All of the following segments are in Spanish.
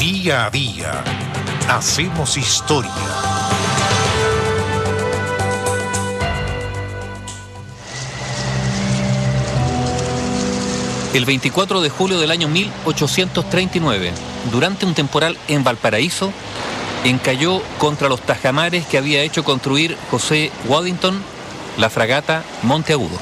Día a día hacemos historia. El 24 de julio del año 1839, durante un temporal en Valparaíso, encalló contra los tajamares que había hecho construir José Waddington la fragata Monteagudo.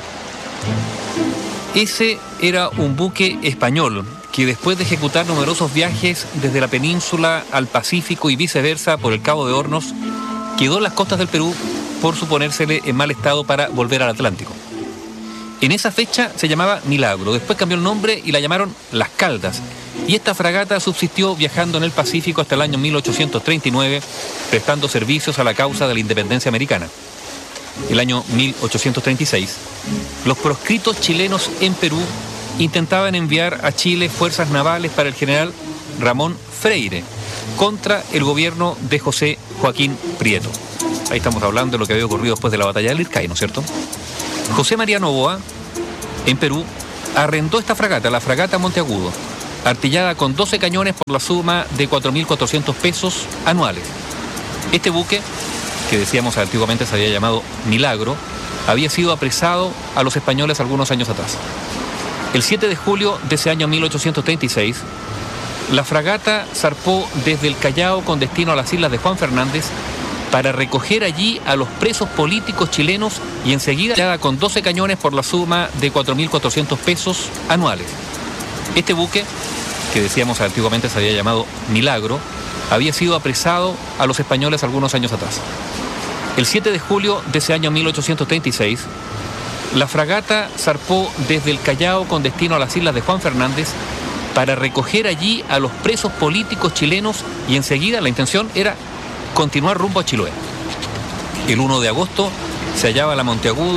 Ese era un buque español que, después de ejecutar numerosos viajes desde la península al Pacífico y viceversa por el Cabo de Hornos, quedó en las costas del Perú por suponérsele en mal estado para volver al Atlántico. En esa fecha se llamaba Milagro, después cambió el nombre y la llamaron Las Caldas, y esta fragata subsistió viajando en el Pacífico hasta el año 1839, prestando servicios a la causa de la independencia americana. El año 1836, los proscritos chilenos en Perú intentaban enviar a Chile fuerzas navales para el general Ramón Freire contra el gobierno de José Joaquín Prieto. Ahí estamos hablando de lo que había ocurrido después de la batalla del Lircay, ¿no es cierto? José María Novoa, en Perú, arrendó esta fragata, la fragata Monteagudo, artillada con 12 cañones por la suma de 4.400 pesos anuales. Este buque, que decíamos antiguamente se había llamado Milagro, había sido apresado a los españoles algunos años atrás. El 7 de julio de ese año 1836, la fragata zarpó desde el Callao con destino a las islas de Juan Fernández para recoger allí a los presos políticos chilenos y enseguida con 12 cañones por la suma de 4.400 pesos anuales. Este buque, que decíamos antiguamente se había llamado Milagro, había sido apresado a los españoles algunos años atrás. El 7 de julio de ese año 1836, la fragata zarpó desde el Callao con destino a las islas de Juan Fernández para recoger allí a los presos políticos chilenos y enseguida la intención era continuar rumbo a Chiloé. El 1 de agosto se hallaba la Monteagudo